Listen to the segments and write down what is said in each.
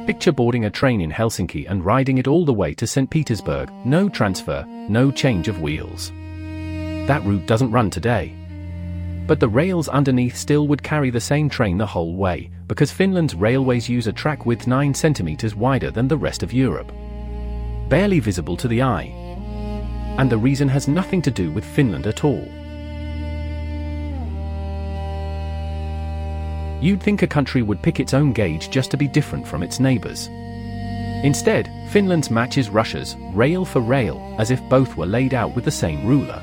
Picture boarding a train in Helsinki and riding it all the way to St. Petersburg, no transfer, no change of wheels. That route doesn't run today. But the rails underneath still would carry the same train the whole way, because Finland's railways use a track width 9 centimeters wider than the rest of Europe. Barely visible to the eye. And the reason has nothing to do with Finland at all. You'd think a country would pick its own gauge just to be different from its neighbors. Instead, Finland's matches Russia's, rail for rail, as if both were laid out with the same ruler.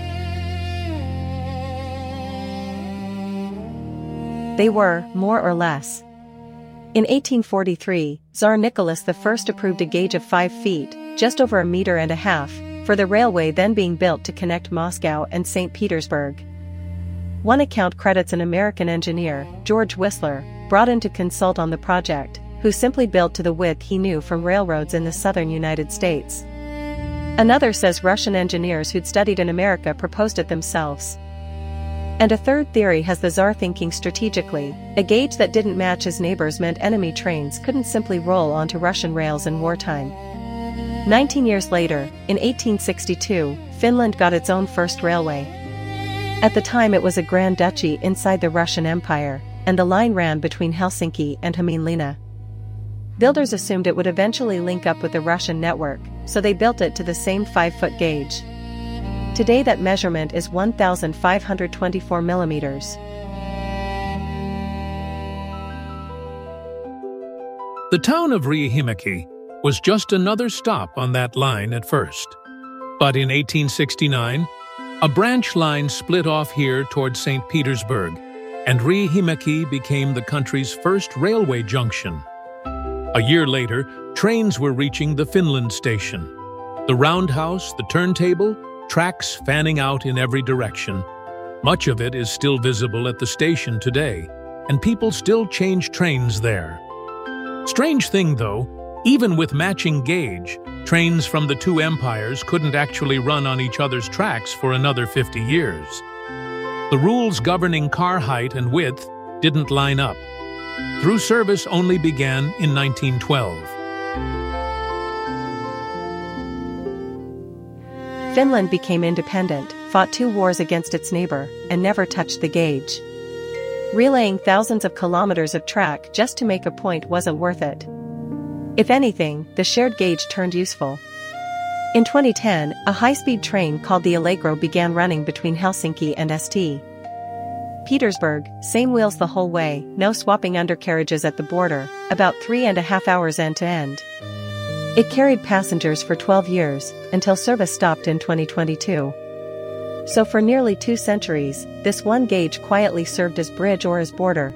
They were, more or less. In 1843, Tsar Nicholas I approved a gauge of 5 feet, just over 1.5 meters, for the railway then being built to connect Moscow and St. Petersburg. One account credits an American engineer, George Whistler, brought in to consult on the project, who simply built to the width he knew from railroads in the southern United States. Another says Russian engineers who'd studied in America proposed it themselves. And a third theory has the Tsar thinking strategically. A gauge that didn't match his neighbors meant enemy trains couldn't simply roll onto Russian rails in wartime. 19 years later, in 1862, Finland got its own first railway. At the time it was a Grand Duchy inside the Russian Empire, and the line ran between Helsinki and Hämeenlinna. Builders assumed it would eventually link up with the Russian network, so they built it to the same 5-foot gauge. Today that measurement is 1,524 millimeters. The town of Riihimäki was just another stop on that line at first. But in 1869, a branch line split off here towards St. Petersburg, and Riihimäki became the country's first railway junction. A year later, trains were reaching the Finland station. The roundhouse, the turntable, tracks fanning out in every direction. Much of it is still visible at the station today, and people still change trains there. Strange thing though, even with matching gauge, trains from the two empires couldn't actually run on each other's tracks for another 50 years. The rules governing car height and width didn't line up. Through service only began in 1912. Finland became independent, fought 2 wars against its neighbor, and never touched the gauge. Relaying thousands of kilometers of track just to make a point wasn't worth it. If anything, the shared gauge turned useful. In 2010, a high-speed train called the Allegro began running between Helsinki and St. Petersburg, same wheels the whole way, no swapping undercarriages at the border, about 3.5 hours end to end. It carried passengers for 12 years, until service stopped in 2022. So for nearly 2 centuries, this one gauge quietly served as bridge or as border.